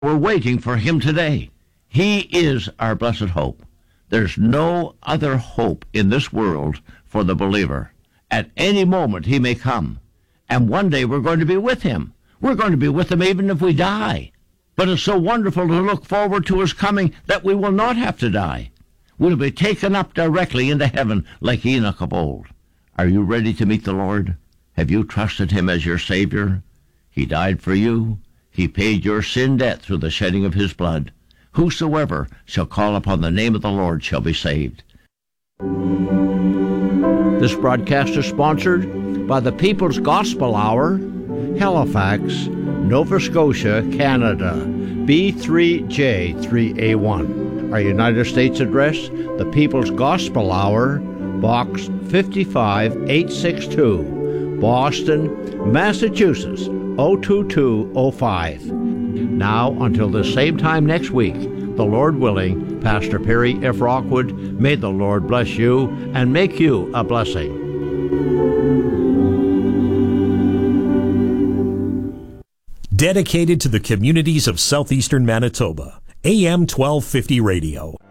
We're waiting for him today. He is our blessed hope. There's no other hope in this world for the believer. At any moment he may come. And one day we're going to be with him. We're going to be with him even if we die. But it's so wonderful to look forward to his coming that we will not have to die. We'll be taken up directly into heaven like Enoch of old. Are you ready to meet the Lord? Have you trusted him as your Savior? He died for you. He paid your sin debt through the shedding of his blood. Whosoever shall call upon the name of the Lord shall be saved. This broadcast is sponsored by the People's Gospel Hour, Halifax, Nova Scotia, Canada, B3J3A1. Our United States address, the People's Gospel Hour, Box 55862, Boston, Massachusetts, 02205. Now, until the same time next week, the Lord willing, Pastor Perry F. Rockwood, may the Lord bless you and make you a blessing. Dedicated to the communities of southeastern Manitoba, AM 1250 Radio.